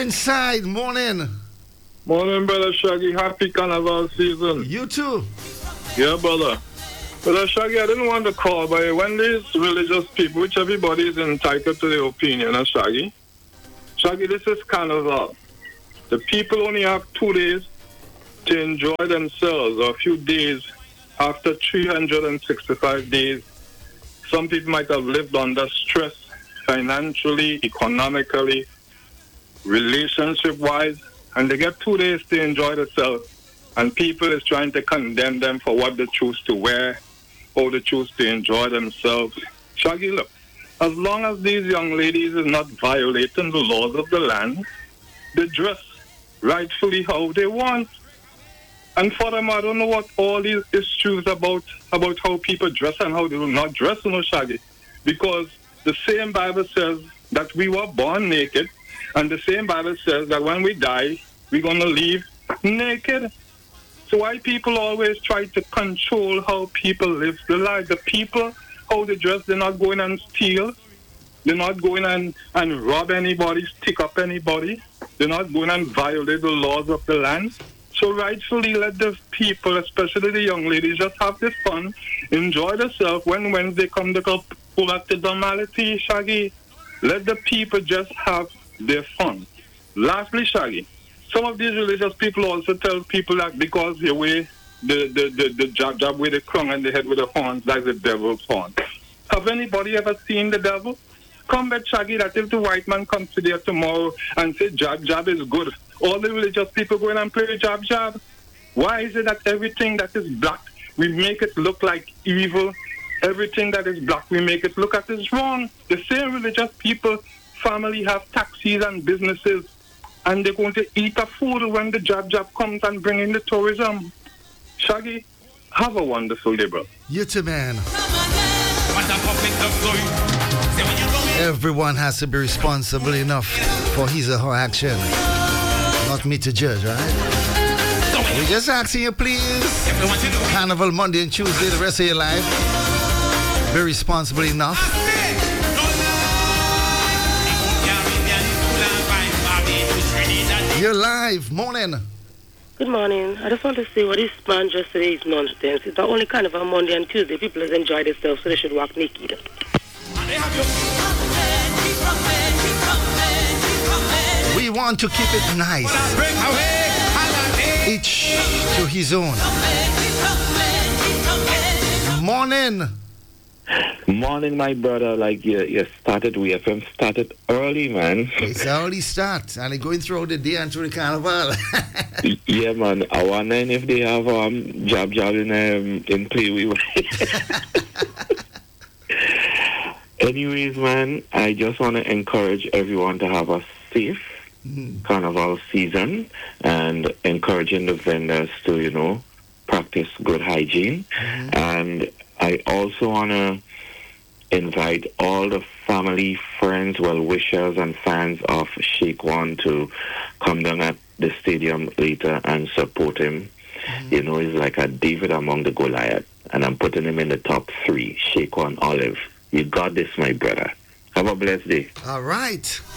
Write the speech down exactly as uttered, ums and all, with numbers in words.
inside. Morning. Morning, brother Shaggy. Happy Carnival season. You too. Yeah, brother. Brother Shaggy, I didn't want to call, but when these religious people, which everybody is entitled to their opinion, uh, Shaggy, Shaggy, this is Carnival. The people only have two days to enjoy themselves, or a few days after three hundred sixty-five days. Some people might have lived under stress, financially, economically, relationship-wise, and they get two days to enjoy themselves. And people is trying to condemn them for what they choose to wear, or they choose to enjoy themselves. Shaggy, look, as long as these young ladies is not violating the laws of the land, they dress rightfully how they want. And furthermore, I don't know what all these issues about about how people dress and how they do not dress, you know, Shaggy. Because the same Bible says that we were born naked, and the same Bible says that when we die, we're going to leave naked. So why people always try to control how people live their life? The people, how they dress, they're not going and steal. They're not going and, and rob anybody, stick up anybody. They're not going and violate the laws of the land. So rightfully let the people, especially the young ladies, just have this fun, enjoy themselves. When Wednesday come, they go pull back to normality, Shaggy. Let the people just have their fun. Lastly, Shaggy, some of these religious people also tell people that because they wear the, the, the, the jab jab with the crown and the head with the horns, that's the devil's horn. Have anybody ever seen the devil? Come back, Shaggy, that if the white man comes to there tomorrow and say jab jab is good, all the religious people go in and play jab jab. Why is it that everything that is black, we make it look like evil? Everything that is black, we make it look at as wrong. The same religious people, family have taxis and businesses, and they're going to eat a food when the jab jab comes and bring in the tourism. Shaggy, have a wonderful day, bro. You too, man. Everyone has to be responsible enough for his or her action. Not me to judge, right? We're just asking you, please. Carnival Monday and Tuesday, the rest of your life. Be responsible enough. You're live. Morning. Good morning. I just want to say what this man just said is nonsense. It's not only Carnival Monday and Tuesday. People just enjoy themselves, so they should walk naked. We want to keep it nice. Each to his own. Morning. Morning, my brother. Like you, you started, we F M started early, man. It's early start, and it's going throughout the day and through the carnival. Yeah, man. I wonder if they have um jab jab in um, in play. We Anyways, man, I just want to encourage everyone to have a safe mm. carnival season, and encouraging the vendors to, you know, practice good hygiene. Mm. And I also want to invite all the family, friends, well-wishers, and fans of Sheikh One to come down at the stadium later and support him. Mm. You know, he's like a David among the Goliath, and I'm putting him in the top three, Sheikh One Olive. You got this, my brother. Have a blessed day. All right.